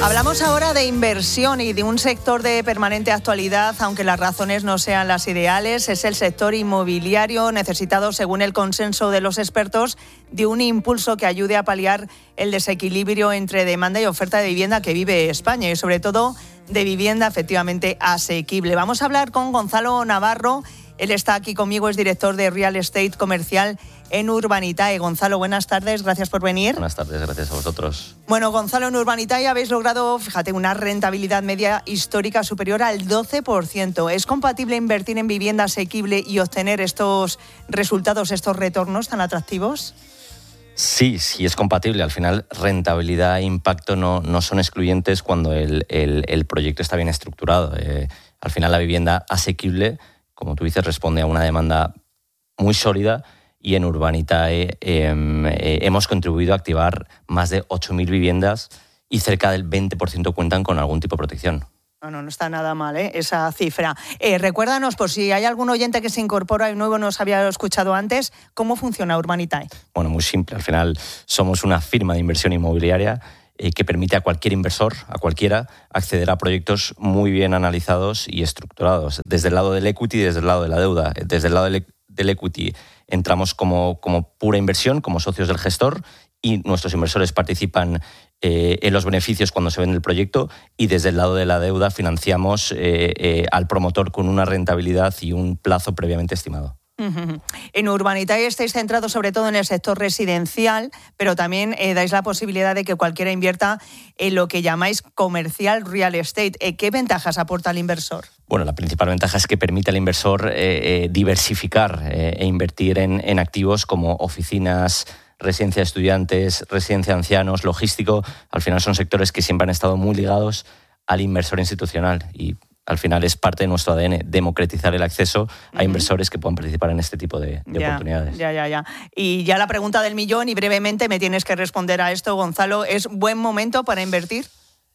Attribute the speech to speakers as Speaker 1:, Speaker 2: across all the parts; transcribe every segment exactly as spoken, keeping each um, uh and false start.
Speaker 1: Hablamos ahora de inversión y de un sector de permanente actualidad, aunque las razones no sean las ideales. Es el sector inmobiliario, necesitado, según el consenso de los expertos, de un impulso que ayude a paliar el desequilibrio entre demanda y oferta de vivienda que vive España, y sobre todo de vivienda efectivamente asequible. Vamos a hablar con Gonzalo Navarro. Él está aquí conmigo, es director de Real Estate Comercial en Urbanitae. Gonzalo, buenas tardes, gracias por venir.
Speaker 2: Buenas tardes, gracias a vosotros.
Speaker 1: Bueno, Gonzalo, en Urbanitae habéis logrado, fíjate, una rentabilidad media histórica superior al doce por ciento. ¿Es compatible invertir en vivienda asequible y obtener estos resultados, estos retornos tan atractivos?
Speaker 2: Sí, sí es compatible. Al final, rentabilidad e impacto no, no son excluyentes cuando el, el, el proyecto está bien estructurado. Eh, al final, la vivienda asequible, como tú dices, responde a una demanda muy sólida, y en Urbanitae eh, eh, hemos contribuido a activar más de ocho mil viviendas y cerca del veinte por ciento cuentan con algún tipo de protección.
Speaker 1: No, no, no está nada mal, ¿eh? Esa cifra. Eh, recuérdanos, por si hay algún oyente que se incorpora y nuevo no os había escuchado antes, ¿cómo funciona Urbanitae?
Speaker 2: Bueno, muy simple. Al final somos una firma de inversión inmobiliaria eh, que permite a cualquier inversor, a cualquiera, acceder a proyectos muy bien analizados y estructurados. Desde el lado del equity y desde el lado de la deuda. Desde el lado del, del equity entramos como, como pura inversión, como socios del gestor, y nuestros inversores participan eh, en los beneficios cuando se vende el proyecto, y desde el lado de la deuda financiamos eh, eh, al promotor con una rentabilidad y un plazo previamente estimado.
Speaker 1: Uh-huh. En Urbanitae estáis centrados sobre todo en el sector residencial, pero también eh, dais la posibilidad de que cualquiera invierta en lo que llamáis comercial real estate. Eh, ¿Qué ventajas aporta al inversor?
Speaker 2: Bueno, la principal ventaja es que permite al inversor eh, eh, diversificar eh, e invertir en, en activos como oficinas, residencia de estudiantes, residencia de ancianos, logístico. Al final son sectores que siempre han estado muy ligados al inversor institucional, y al final es parte de nuestro A D N democratizar el acceso a uh-huh. inversores que puedan participar en este tipo de, de
Speaker 1: ya,
Speaker 2: oportunidades.
Speaker 1: Ya, ya, ya. Y ya la pregunta del millón, y brevemente me tienes que responder a esto, Gonzalo. ¿Es buen momento para invertir?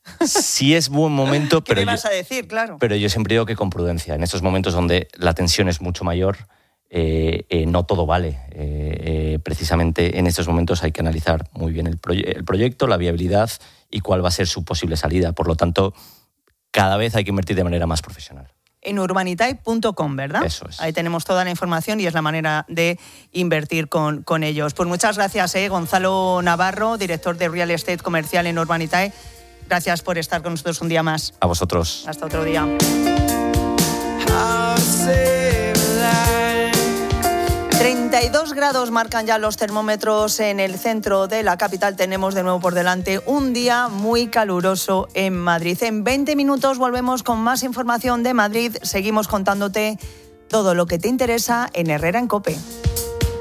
Speaker 2: Sí es buen momento, pero,
Speaker 1: ¿Qué me vas
Speaker 2: yo,
Speaker 1: a decir? Claro.
Speaker 2: pero yo siempre digo que con prudencia. En estos momentos donde la tensión es mucho mayor, eh, eh, no todo vale. Eh, eh, precisamente en estos momentos hay que analizar muy bien el, proye- el proyecto, la viabilidad y cuál va a ser su posible salida. Por lo tanto, cada vez hay que invertir de manera más profesional.
Speaker 1: En urbanitae punto com, ¿verdad?
Speaker 2: Eso es.
Speaker 1: Ahí tenemos toda la información y es la manera de invertir con, con ellos. Pues muchas gracias, eh, Gonzalo Navarro, director de Real Estate Comercial en Urbanitae. Gracias por estar con nosotros un día más.
Speaker 2: A vosotros.
Speaker 1: Hasta otro día. treinta y dos grados marcan ya los termómetros en el centro de la capital. Tenemos de nuevo por delante un día muy caluroso en Madrid. En veinte minutos volvemos con más información de Madrid. Seguimos contándote todo lo que te interesa en Herrera en COPE.